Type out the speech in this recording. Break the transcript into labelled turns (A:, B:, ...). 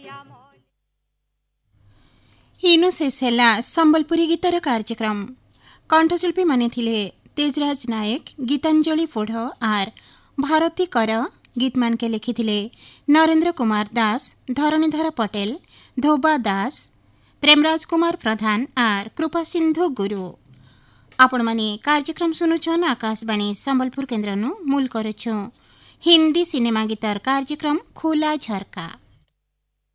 A: इनु शेष ହେଲା ସମ୍ବଲପୁରୀ ଗୀତର କାର୍ଯ୍ୟକ୍ରମ। କଣ୍ଠଶିଳ୍ପୀ ମାନେ ଥିଲେ ତେଜରାଜ ନାୟକ, ଗୀତାଞ୍ଜଳି ପୋଢ଼ ଆର୍ ଭାରତୀ କର। ଗୀତମାନକେ ଲେଖିଥିଲେ ନରେନ୍ଦ୍ର କୁମାର ଦାସ, ଧରଣୀଧର ପଟେଲ, ଧୋବା ଦାସ, ପ୍ରେମରାଜ କୁମାର ପ୍ରଧାନ ଆର୍ କୃପା ସିନ୍ଧୁ ଗୁରୁ। ଆପଣମାନେ କାର୍ଯ୍ୟକ୍ରମ ଶୁଣୁଛନ୍ ଆକାଶବାଣୀ ସମ୍ବଲପୁର କେନ୍ଦ୍ରନୁ। ମୂଲ କରୁଛୁଁ ହିନ୍ଦୀ ସିନେମା ଗୀତର କାର୍ଯ୍ୟକ୍ରମ ଖୋଲା ଝରକା।